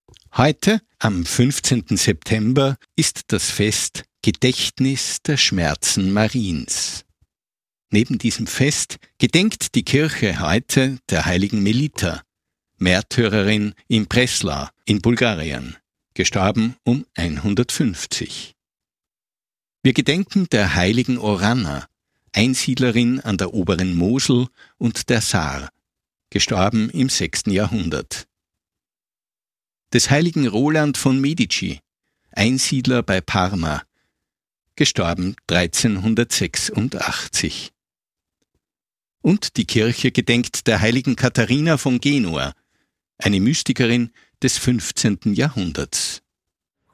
Heute, am 15. September, ist das Fest Gedächtnis der Schmerzen Mariens. Neben diesem Fest gedenkt die Kirche heute der heiligen Melita, Märtyrerin in Breslau in Bulgarien, gestorben um 150. Wir gedenken der heiligen Oranna, Einsiedlerin an der oberen Mosel und der Saar, gestorben im 6. Jahrhundert. Des heiligen Roland von Medici, Einsiedler bei Parma, gestorben 1386. Und die Kirche gedenkt der heiligen Katharina von Genua, eine Mystikerin des 15. Jahrhunderts.